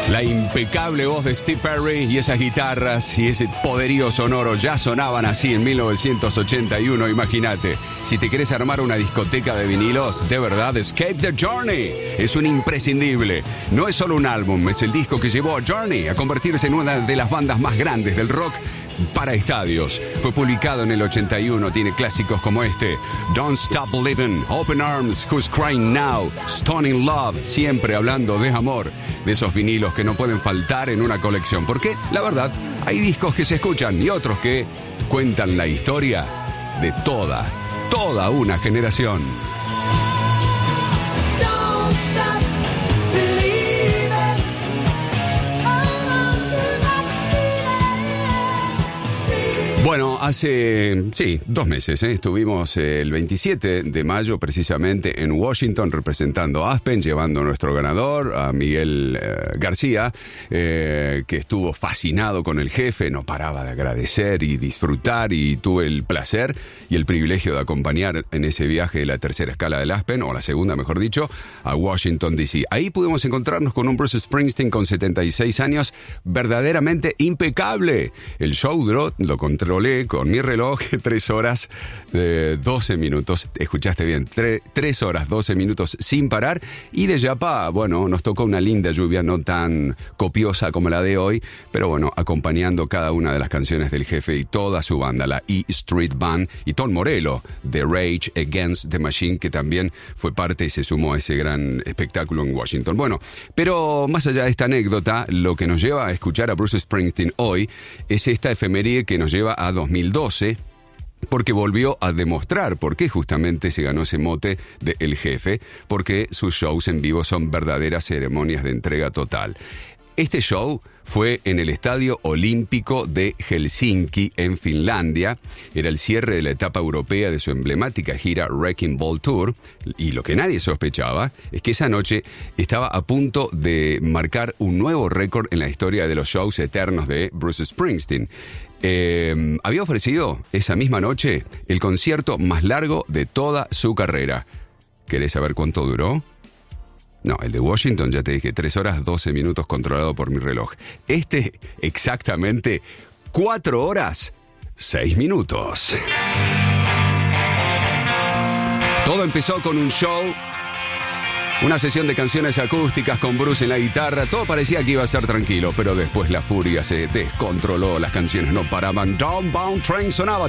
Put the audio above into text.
La impecable voz de Steve Perry y esas guitarras y ese poderío sonoro ya sonaban así en 1981, imagínate. Si te querés armar una discoteca de vinilos, de verdad, Escape the Journey es un imprescindible. No es solo un álbum, es el disco que llevó a Journey a convertirse en una de las bandas más grandes del rock para estadios. Fue publicado en el 81, tiene clásicos como este, Don't Stop Living, Open Arms, Who's Crying Now, Stunning Love, siempre hablando de amor, de esos vinilos que no pueden faltar en una colección, porque la verdad, hay discos que se escuchan y otros que cuentan la historia de toda una generación. Bueno, hace, 2 meses, estuvimos el 27 de mayo precisamente en Washington representando a Aspen, llevando a nuestro ganador, a Miguel García, que estuvo fascinado con el jefe, no paraba de agradecer y disfrutar, y tuve el placer y el privilegio de acompañar en ese viaje de la tercera escala del Aspen, o la segunda mejor dicho, a Washington D.C. Ahí pudimos encontrarnos con un Bruce Springsteen con 76 años, verdaderamente impecable. El show lo controlé con mi reloj 3 horas 12 minutos, escuchaste bien, 3 horas 12 minutos sin parar, y de Yapa, bueno, nos tocó una linda lluvia, no tan copiosa como la de hoy, pero bueno, acompañando cada una de las canciones del jefe y toda su banda, la E Street Band, y Tom Morello de Rage Against the Machine, que también fue parte y se sumó a ese gran espectáculo en Washington. Bueno, pero más allá de esta anécdota, lo que nos lleva a escuchar a Bruce Springsteen hoy es esta efeméride que nos lleva a 2012, porque volvió a demostrar por qué justamente se ganó ese mote de El Jefe, porque sus shows en vivo son verdaderas ceremonias de entrega total. Este show fue en el Estadio Olímpico de Helsinki, en Finlandia. Era el cierre de la etapa europea de su emblemática gira Wrecking Ball Tour. Y lo que nadie sospechaba es que esa noche estaba a punto de marcar un nuevo récord en la historia de los shows eternos de Bruce Springsteen. Había ofrecido esa misma noche el concierto más largo de toda su carrera. ¿Querés saber cuánto duró? No, el de Washington, ya te dije, 3 horas 12 minutos controlado por mi reloj. Exactamente 4 horas 6 minutos. Todo empezó con un show, una sesión de canciones acústicas con Bruce en la guitarra. Todo parecía que iba a ser tranquilo, pero después la furia se descontroló. Las canciones no paraban. Downbound Train sonaba.